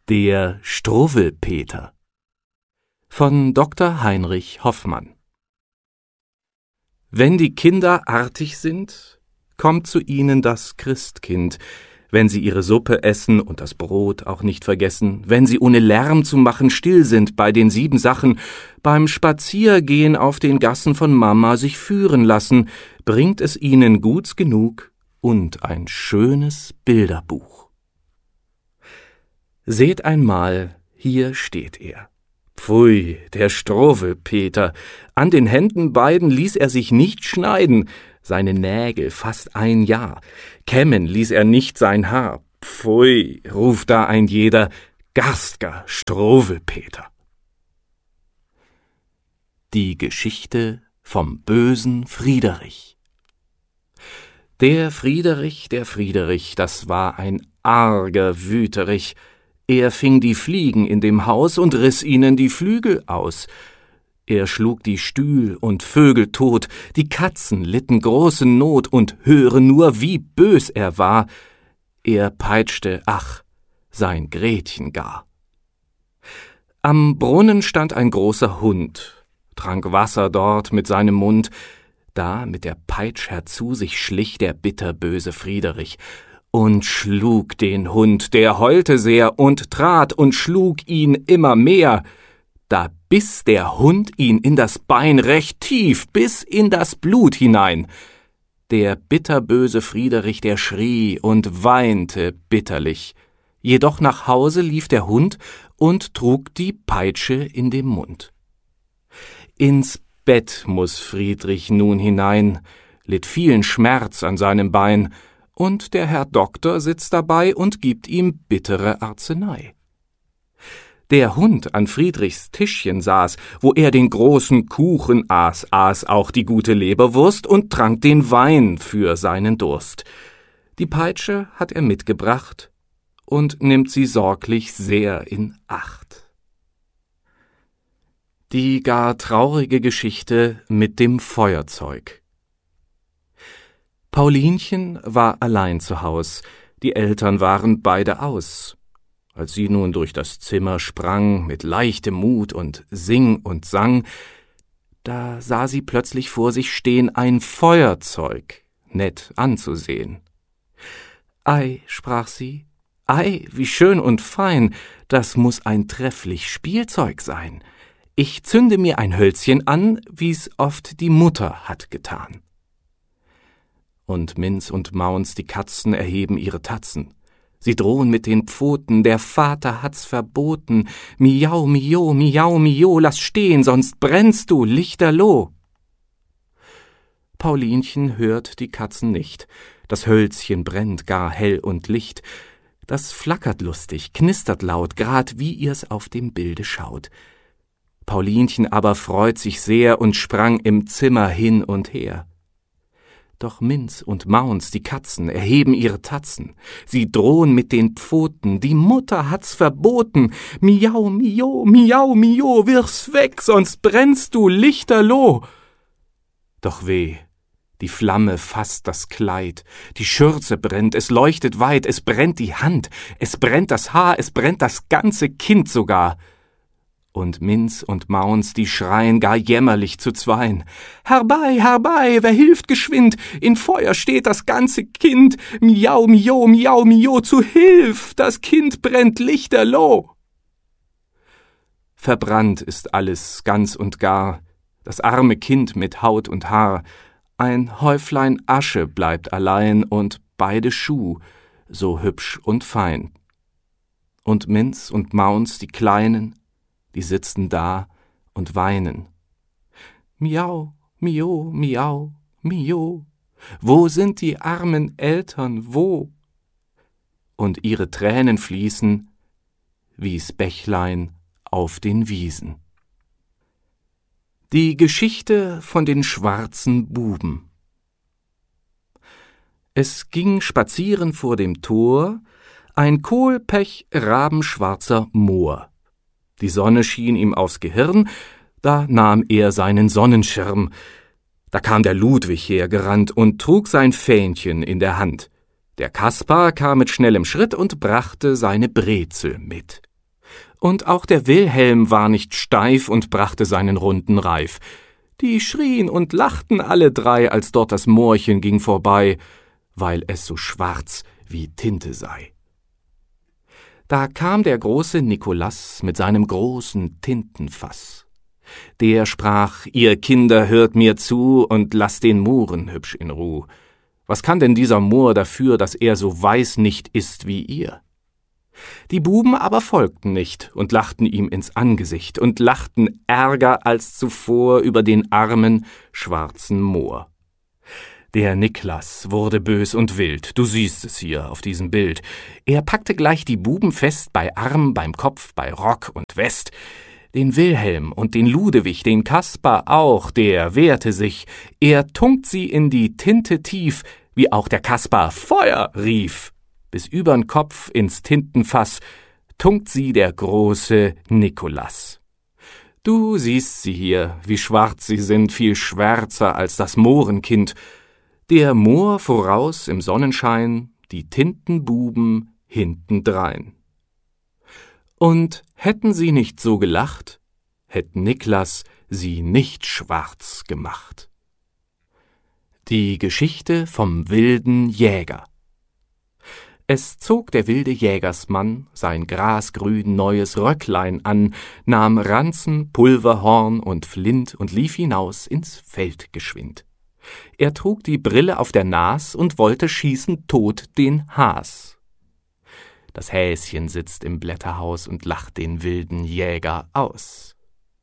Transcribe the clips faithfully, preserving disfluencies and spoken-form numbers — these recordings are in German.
Der Struwwelpeter von Doktor Heinrich Hoffmann. Wenn die Kinder artig sind, kommt zu ihnen das Christkind, wenn sie ihre Suppe essen und das Brot auch nicht vergessen, wenn sie ohne Lärm zu machen still sind bei den sieben Sachen, beim Spaziergehen auf den Gassen von Mama sich führen lassen, bringt es ihnen Guts genug und ein schönes Bilderbuch. Seht einmal, hier steht er. Pfui, der Struwwelpeter, an den Händen beiden ließ er sich nicht schneiden, seine Nägel fast ein Jahr, kämmen ließ er nicht sein Haar. Pfui, ruft da ein jeder, garstger Struwwelpeter. Die Geschichte vom bösen Friederich. Der Friederich, der Friederich, das war ein arger Wüterich. Er fing die Fliegen in dem Haus und riss ihnen die Flügel aus. Er schlug die Stühl und Vögel tot, die Katzen litten große Not, und höre nur, wie bös er war. Er peitschte, ach, sein Gretchen gar. Am Brunnen stand ein großer Hund, trank Wasser dort mit seinem Mund. Da mit der Peitsch herzu sich schlich der bitterböse Friederich und schlug den Hund, der heulte sehr und trat und schlug ihn immer mehr. Da biss der Hund ihn in das Bein recht tief, bis in das Blut hinein. Der bitterböse Friederich, der schrie und weinte bitterlich. Jedoch nach Hause lief der Hund und trug die Peitsche in dem Mund. Ins Bett muß Friedrich nun hinein, litt vielen Schmerz an seinem Bein, und der Herr Doktor sitzt dabei und gibt ihm bittere Arznei. Der Hund an Friedrichs Tischchen saß, wo er den großen Kuchen aß, aß auch die gute Leberwurst und trank den Wein für seinen Durst. Die Peitsche hat er mitgebracht und nimmt sie sorglich sehr in Acht. Die gar traurige Geschichte mit dem Feuerzeug. Paulinchen war allein zu Haus, die Eltern waren beide aus. Als sie nun durch das Zimmer sprang, mit leichtem Mut und sing und sang, da sah sie plötzlich vor sich stehen ein Feuerzeug, nett anzusehen. »Ei«, sprach sie, »ei, wie schön und fein, das muß ein trefflich Spielzeug sein. Ich zünde mir ein Hölzchen an, wie's oft die Mutter hat getan.« Und Minz und Maunz, die Katzen, erheben ihre Tatzen. Sie drohen mit den Pfoten, der Vater hat's verboten. Miau, mio, miau, mio, lass stehen, sonst brennst du, lichterloh. Paulinchen hört die Katzen nicht. Das Hölzchen brennt gar hell und licht. Das flackert lustig, knistert laut, grad wie ihr's auf dem Bilde schaut. Paulinchen aber freut sich sehr und sprang im Zimmer hin und her. Doch Minz und Maunz, die Katzen, erheben ihre Tatzen. Sie drohen mit den Pfoten, die Mutter hat's verboten. Miau, mio, miau, mio, wirf's weg, sonst brennst du, lichterloh. Doch weh, die Flamme fasst das Kleid, die Schürze brennt, es leuchtet weit, es brennt die Hand, es brennt das Haar, es brennt das ganze Kind sogar. Und Minz und Maunz, die schreien gar jämmerlich zu zweien. »Herbei, herbei, wer hilft geschwind? In Feuer steht das ganze Kind. Miau, mio, miau, mio, zu Hilf, das Kind brennt lichterloh.« Verbrannt ist alles ganz und gar, das arme Kind mit Haut und Haar. Ein Häuflein Asche bleibt allein und beide Schuh, so hübsch und fein. Und Minz und Maunz, die Kleinen, die sitzen da und weinen. Miau, mio, miau, mio, wo sind die armen Eltern, wo? Und ihre Tränen fließen wie's Bächlein auf den Wiesen. Die Geschichte von den schwarzen Buben. Es ging spazieren vor dem Tor ein kohlpech-rabenschwarzer Mohr. Die Sonne schien ihm aufs Gehirn, da nahm er seinen Sonnenschirm. Da kam der Ludwig hergerannt und trug sein Fähnchen in der Hand. Der Kaspar kam mit schnellem Schritt und brachte seine Brezel mit. Und auch der Wilhelm war nicht steif und brachte seinen runden Reif. Die schrien und lachten alle drei, als dort das Mohrchen ging vorbei, weil es so schwarz wie Tinte sei. Da kam der große Nikolaus mit seinem großen Tintenfass. Der sprach: »Ihr Kinder, hört mir zu und lasst den Mohren hübsch in Ruh. Was kann denn dieser Mohr dafür, dass er so weiß nicht ist wie ihr?« Die Buben aber folgten nicht und lachten ihm ins Angesicht und lachten ärger als zuvor über den armen, schwarzen Mohr. Der Niklas wurde bös und wild, du siehst es hier auf diesem Bild. Er packte gleich die Buben fest, bei Arm, beim Kopf, bei Rock und West. Den Wilhelm und den Ludewig, den Kaspar auch, der wehrte sich. Er tunkt sie in die Tinte tief, wie auch der Kaspar Feuer rief. Bis übern Kopf ins Tintenfass tunkt sie der große Nikolaus. Du siehst sie hier, wie schwarz sie sind, viel schwärzer als das Mohrenkind. Der Mohr voraus im Sonnenschein, die Tintenbuben hintendrein. Und hätten sie nicht so gelacht, hätt Niklas sie nicht schwarz gemacht. Die Geschichte vom wilden Jäger. Es zog der wilde Jägersmann sein grasgrün neues Röcklein an, nahm Ranzen, Pulverhorn und Flint und lief hinaus ins Feld geschwind. Er trug die Brille auf der Nas und wollte schießen tot den Has. Das Häschen sitzt im Blätterhaus und lacht den wilden Jäger aus.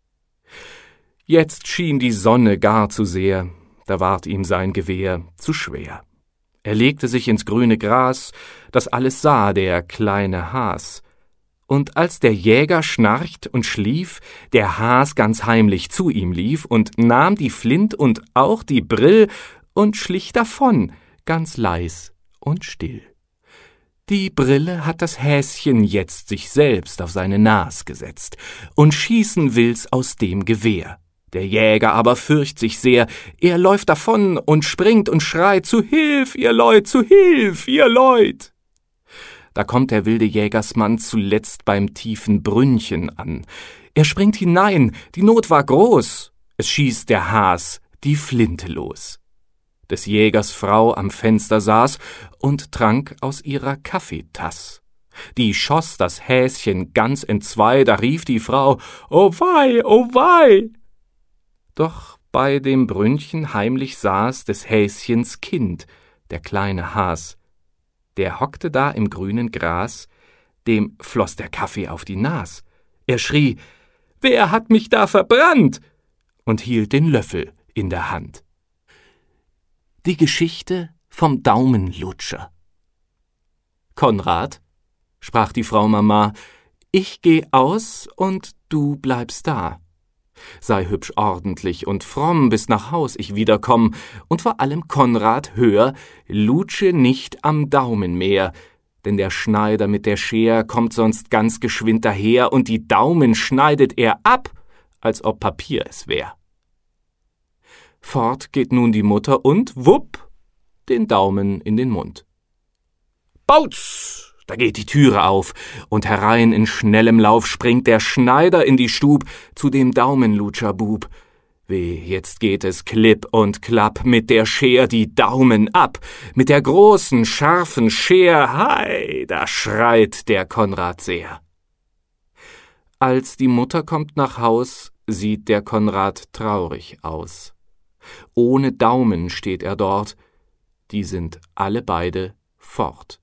Jetzt schien die Sonne gar zu sehr, da ward ihm sein Gewehr zu schwer. Er legte sich ins grüne Gras, das alles sah der kleine Has. Und als der Jäger schnarcht und schlief, der Has ganz heimlich zu ihm lief und nahm die Flint und auch die Brill und schlich davon, ganz leis und still. Die Brille hat das Häschen jetzt sich selbst auf seine Nas gesetzt und schießen will's aus dem Gewehr. Der Jäger aber fürcht sich sehr, er läuft davon und springt und schreit: »Zu Hilf, ihr Leut, zu Hilf, ihr Leut!« Da kommt der wilde Jägersmann zuletzt beim tiefen Brünnchen an. Er springt hinein, die Not war groß, es schießt der Has die Flinte los. Des Jägers Frau am Fenster saß und trank aus ihrer Kaffeetass. Die schoss das Häschen ganz entzwei, da rief die Frau: »Oh wei, oh wei!« Doch bei dem Brünnchen heimlich saß des Häschens Kind, der kleine Has. Der hockte da im grünen Gras, dem floss der Kaffee auf die Nas. Er schrie: »Wer hat mich da verbrannt?« und hielt den Löffel in der Hand. Die Geschichte vom Daumenlutscher. »Konrad«, sprach die Frau Mama, »ich geh aus und du bleibst da. Sei hübsch ordentlich und fromm, bis nach Haus ich wiederkomm, und vor allem, Konrad, hör, lutsche nicht am Daumen mehr, denn der Schneider mit der Scher kommt sonst ganz geschwind daher, und die Daumen schneidet er ab, als ob Papier es wär.« Fort geht nun die Mutter und, wupp, den Daumen in den Mund. Bautz! Da geht die Türe auf, und herein in schnellem Lauf springt der Schneider in die Stub zu dem Daumenlutscherbub. Weh, jetzt geht es klipp und klapp, mit der Scher die Daumen ab, mit der großen, scharfen Scher, hei, da schreit der Konrad sehr. Als die Mutter kommt nach Haus, sieht der Konrad traurig aus. Ohne Daumen steht er dort, die sind alle beide fort.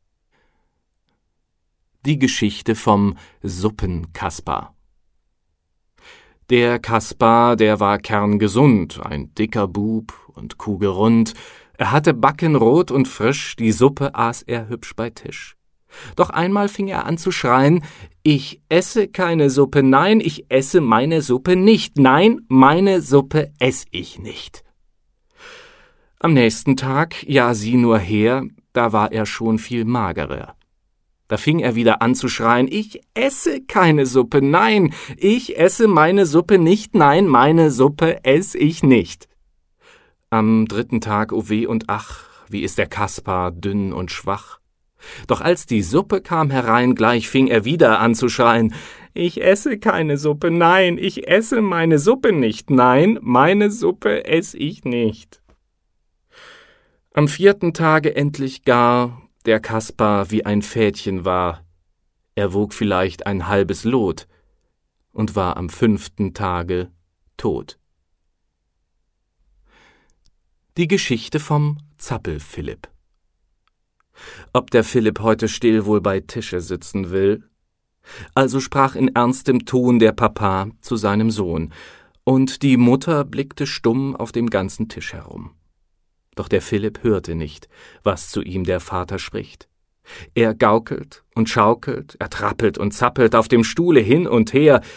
Die Geschichte vom Suppenkaspar. Der Kaspar, der war kerngesund, ein dicker Bub und kugelrund. Er hatte Backen rot und frisch, die Suppe aß er hübsch bei Tisch. Doch einmal fing er an zu schreien: »Ich esse keine Suppe, nein, ich esse meine Suppe nicht, nein, meine Suppe ess ich nicht.« Am nächsten Tag, ja sieh nur her, da war er schon viel magerer. Da fing er wieder an zu schreien: »Ich esse keine Suppe, nein, ich esse meine Suppe nicht, nein, meine Suppe ess ich nicht.« Am dritten Tag, o weh und ach, wie ist der Kaspar dünn und schwach. Doch als die Suppe kam herein, gleich fing er wieder an zu schreien: ich esse keine Suppe, nein, ich esse meine Suppe nicht, nein, meine Suppe ess ich nicht. Am vierten Tage endlich gar, der Kaspar wie ein Fädchen war. Er wog vielleicht ein halbes Lot und war am fünften Tage tot. Die Geschichte vom Zappel-Philipp. Ob der Philipp heute still wohl bei Tische sitzen will? Also sprach in ernstem Ton der Papa zu seinem Sohn, und die Mutter blickte stumm auf dem ganzen Tisch herum. Doch der Philipp hörte nicht, was zu ihm der Vater spricht. Er gaukelt und schaukelt, er trappelt und zappelt auf dem Stuhle hin und her,